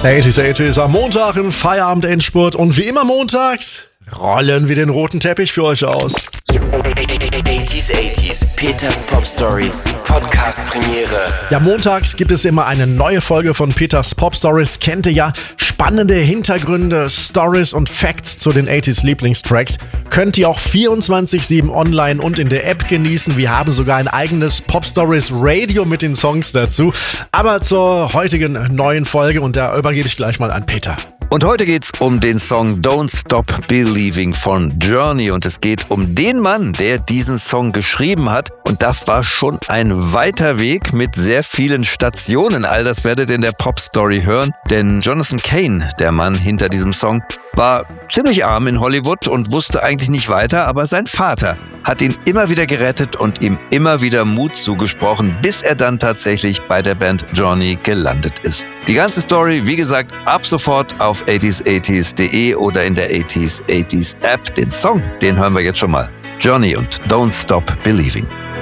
80s am Montag im Feierabend-Endspurt und wie immer montags rollen wir den roten Teppich für euch aus. 80s, Peters Pop Stories, Podcast Premiere. Ja, montags gibt es immer eine neue Folge von Peters Pop Stories. Kennt ihr ja, spannende Hintergründe, Stories und Facts zu den 80s Lieblingstracks. Könnt ihr auch 24/7 online und in der App genießen. Wir haben sogar ein eigenes Pop Stories Radio mit den Songs dazu. Aber zur heutigen neuen Folge und da übergebe ich gleich mal an Peter. Und heute geht's um den Song Don't Stop Believing von Journey und es geht um den Mann, der diesen Song geschrieben hat und das war schon ein weiter Weg mit sehr vielen Stationen. All das werdet ihr in der Pop-Story hören, denn Jonathan Cain, der Mann hinter diesem Song, war ziemlich arm in Hollywood und wusste eigentlich nicht weiter, aber sein Vater hat ihn immer wieder gerettet und ihm immer wieder Mut zugesprochen, bis er dann tatsächlich bei der Band Journey gelandet ist. Die ganze Story, wie gesagt, ab sofort auf 80s80s.de oder in der 80s App. Den Song, den hören wir jetzt schon mal. Journey und Don't Stop Believing.